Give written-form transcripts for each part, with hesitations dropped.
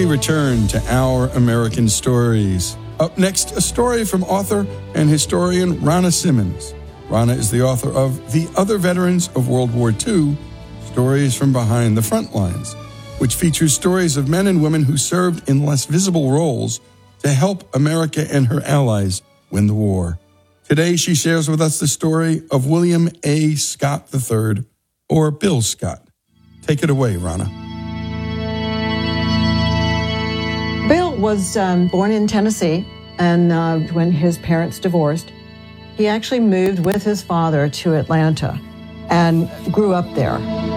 we return to Our American Stories. Up next, a story from author and historian Rana Simmons. Rana is the author of The Other Veterans of World War II, Stories from Behind the Front Lines, which features stories of men and women who served in less visible roles to help America and her allies win the war. Today, she shares with us the story of William A. Scott III, or Bill Scott. Take it away, Rana. Bill was born in Tennessee, and when his parents divorced, he actually moved with his father to Atlanta and grew up there.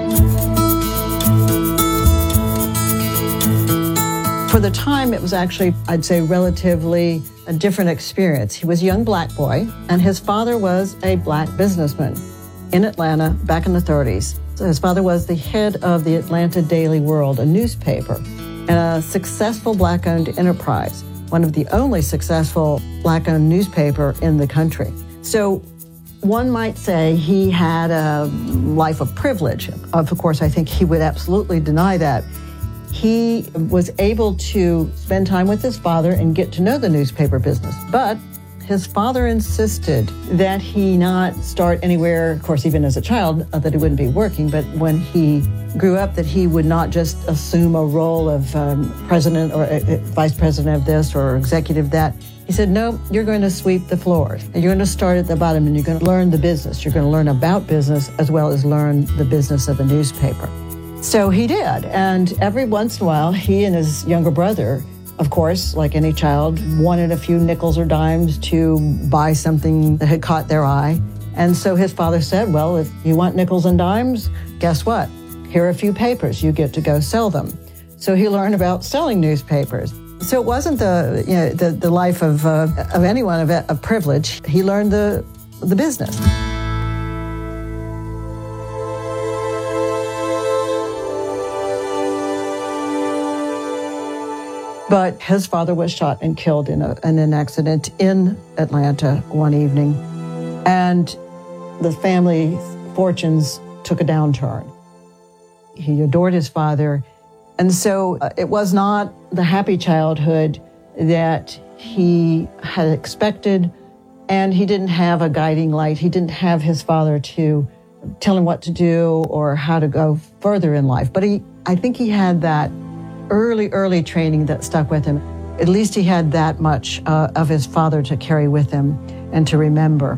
For the time, it was actually, I'd say, relatively a different experience. He was a young black boy, and his father was a black businessman in Atlanta back in the 30s. So his father was the head of the Atlanta Daily World, a newspaper, and a successful black-owned enterprise, one of the only successful black-owned newspaper in the country. So one might say he had a life of privilege. Of course, I think he would absolutely deny that. He was able to spend time with his father and get to know the newspaper business. But his father insisted that he not start anywhere, of course, even as a child, that he wouldn't be working, but when he grew up, that he would not just assume a role of president or vice president of this or executive that. He said, no, you're going to sweep the floors. And you're going to start at the bottom, and you're going to learn the business. You're going to learn about business as well as learn the business of the newspaper. So he did, and every once in a while, he and his younger brother, of course, like any child, wanted a few nickels or dimes to buy something that had caught their eye. And so his father said, well, if you want nickels and dimes, guess what? Here are a few papers. You get to go sell them. So he learned about selling newspapers. So it wasn't the life of anyone of privilege. He learned the business. But his father was shot and killed in an accident in Atlanta one evening, and the family's fortunes took a downturn. He adored his father, and so it was not the happy childhood that he had expected, and he didn't have a guiding light. He didn't have his father to tell him what to do or how to go further in life. But I think he had that early training that stuck with him. At least he had that much of his father to carry with him and to remember.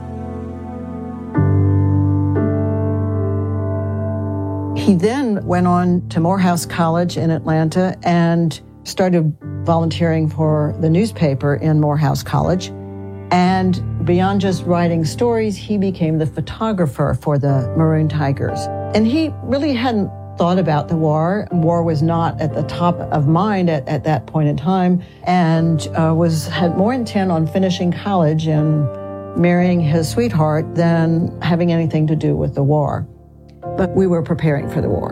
He then went on to Morehouse College in Atlanta and started volunteering for the newspaper in Morehouse College. And beyond just writing stories, he became the photographer for the Maroon Tigers. And he really hadn't thought about the war. War was not at the top of mind at that point in time, and had more intent on finishing college and marrying his sweetheart than having anything to do with the war. But we were preparing for the war.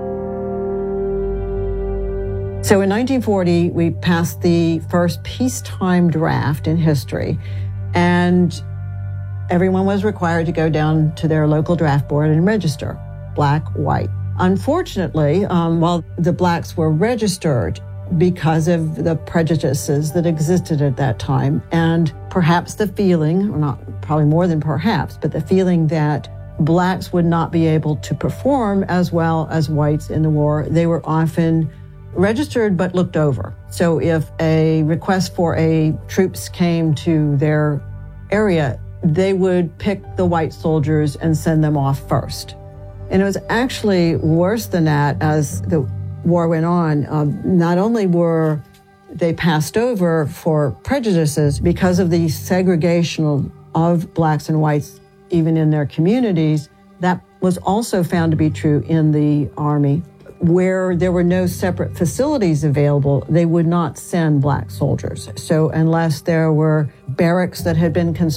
So in 1940, we passed the first peacetime draft in history, and everyone was required to go down to their local draft board and register, black, white. Unfortunately, while the blacks were registered because of the prejudices that existed at that time, and perhaps the feeling, or not probably more than perhaps, but the feeling that blacks would not be able to perform as well as whites in the war, they were often registered but looked over. So if a request for troops came to their area, they would pick the white soldiers and send them off first. And it was actually worse than that as the war went on. Not only were they passed over for prejudices because of the segregation of blacks and whites, even in their communities, that was also found to be true in the Army. Where there were no separate facilities available, they would not send black soldiers. So unless there were barracks that had been constructed